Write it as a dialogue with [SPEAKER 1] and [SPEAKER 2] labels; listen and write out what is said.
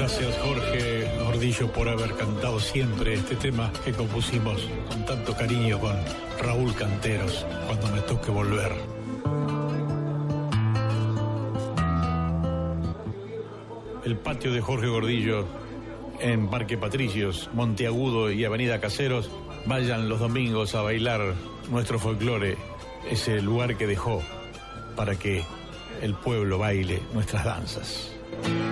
[SPEAKER 1] Gracias, Jorge Gordillo, por haber cantado siempre este tema que compusimos con tanto cariño con Raúl Canteros, Cuando me toque volver. El patio de Jorge Gordillo en Parque Patricios, Monteagudo y Avenida Caseros. Vayan los domingos a bailar nuestro folclore, ese lugar que dejó para que el pueblo baile nuestras danzas.